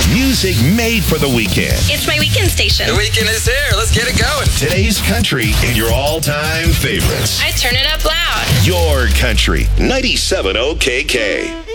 Music made for the weekend. It's my weekend station. The weekend is here. Let's get it going. Today's country and your all-time favorites. I turn it up loud. Your country. 97 OKK.